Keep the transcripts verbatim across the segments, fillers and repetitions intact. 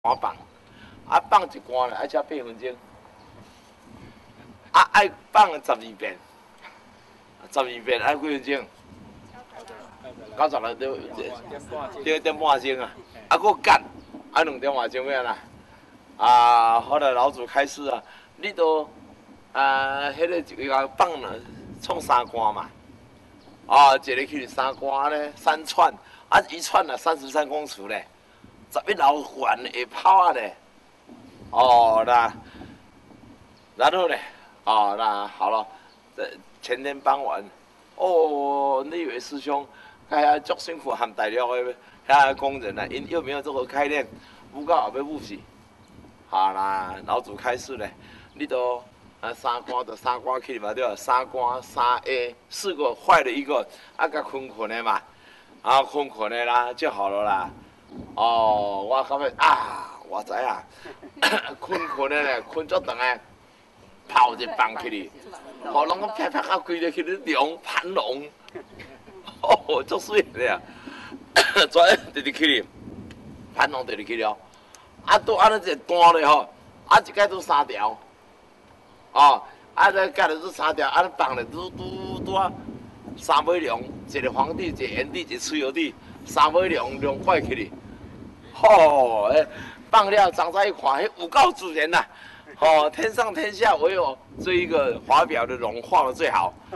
碗放，啊放一罐咧，爱吃八分钟，啊爱放十二遍，十二遍爱几分钟？九十六点点点半钟啊，啊搁干，啊两点外钟要啦。啊，后来老祖开示啊，你都啊，迄、那个一个放了创三罐嘛，啊，一个去三罐咧，三串，啊一串啊三十三公尺咧。十一楼环会跑啊嘞，哦那，然后呢，哦那好了，这前天傍晚，哦那位师兄，哎呀足辛苦含大量的遐工人啊，因又没有这个开练，不到后要补习，好啦，老祖开示咧，你都啊三关就三关去嘛对吧？三关三 A 四个坏了一个，啊甲困困的嘛，啊困困的啦就好了啦。哦，我感觉啊，我知啊，困困的咧，困足长诶，跑一放起哩，互人讲啪啪啊，规个去咧龙盘龙，哦，足水咧啊，昨日直直去哩，盘龙直直去了，啊，拄安尼一个单咧吼，啊一摆拄三条，哦，啊再改了拄三条，啊放咧拄拄拄啊，三尾龙，一个皇帝，一个炎帝，一个蚩尤帝，三尾龙龙怪去哩。哦，哎，放了长在一看，迄有够自然呐、啊！哦，天上天下唯有这一个华表的龙画的最好。那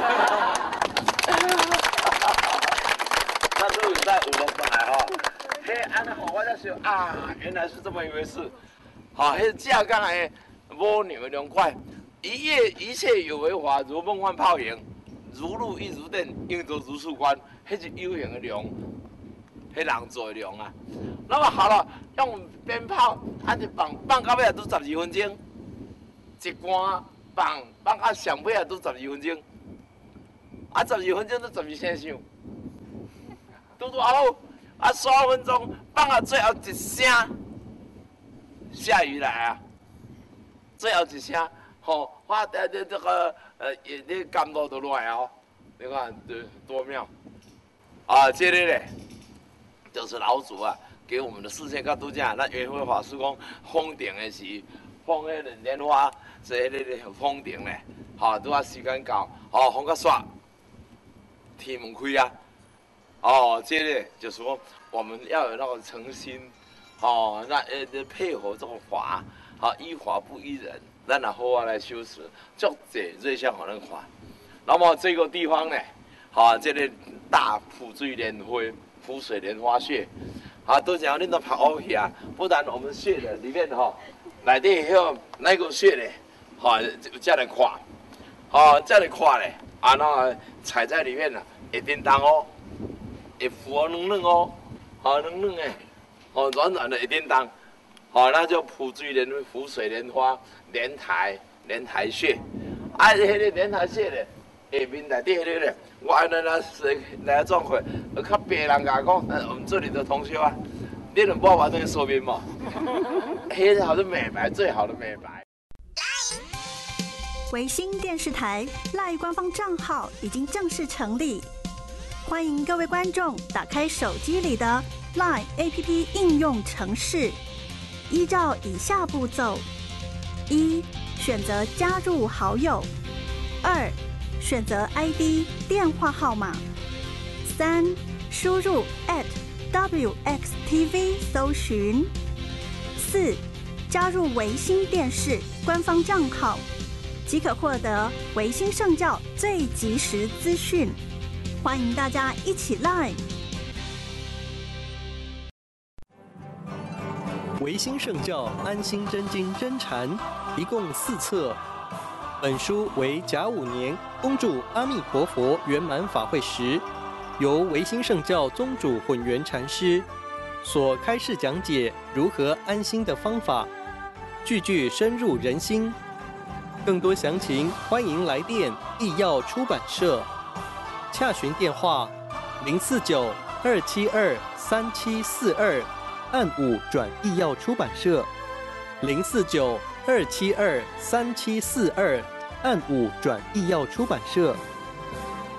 时候有在五龙本来哦，嘿，安尼好，我才想啊，原来是这么一回事。好、哦，迄架杠的蜗牛龙块，一夜一切有为法，如梦幻泡影，如露亦如电，应作如是观。迄是有形的龙。迄人做的龙啊，那么好了，用鞭炮，啊就放放到尾都十二分钟，一罐放放到上尾啊都十二分钟，啊十二分钟都十二声响，拄拄好，啊三分钟放到最后一声，下雨来啊，最后一声，吼、哦，我这这这个呃，那甘露都来哦，你看多多妙，啊，这个咧。就是老祖啊，给我们的视线跟度假。那圆慧法师讲封顶的时，封迄个莲花，这迄个封顶咧，吼，拄啊时间到，哦，封个煞，天门开啊，哦，这个就是说我们要有那个诚心，哦，那呃配合这个法，好、哦、依法不依人，咱也好好来修持，足济瑞相好人看。那么这个地方呢，好、哦，这个大普坠莲花。浮水莲花穴，啊，都讲恁都跑欧去啊，不然我们穴的里面哈，内底迄那个穴咧，哈，这样看，哦，这样看咧，啊，那踩在里面呢，会叮当哦，会浮哦，软软哦，好软软的，哦，软软的会叮当，好，那就普坠莲浮水莲花莲台莲台穴，啊，迄个莲台穴咧。下面内底迄个咧，我安尼啦是来状况，较别人甲讲，呃，我们这里的同学啊，你能帮我把这个说明吗？黑好的美白，最好的美白。 维新电视台赖官方账号已经正式成立，欢迎各位观众打开手机里的 Line A P P 应用程式，依照以下步骤：一、选择加入好友；二、选择 I D 电话号码，三、输入 at W X T V 搜寻，四、加入维新电视官方账号，即可获得维新圣教最及时资讯。欢迎大家一起来！ 维新圣教安心真经真禅，一共四册。本书为甲午年恭祝阿弥陀佛圆满法会时，由维新圣教宗主混元禅师所开示讲解如何安心的方法，句句深入人心。更多详情，欢迎来电义耀出版社，洽询电话零四九二七二三七四二，按五转义耀出版社零四九二七二三七四二，按五转义耀出版社。